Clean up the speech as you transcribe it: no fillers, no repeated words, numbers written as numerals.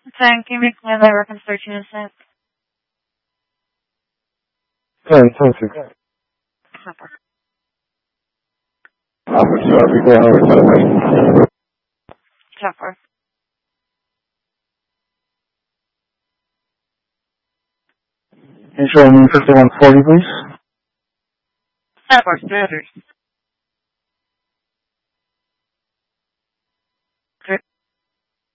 Thank you, McMillan. Reconstruction is set. Okay, thank you. Super. Super. Can you show me 5140, please? Super.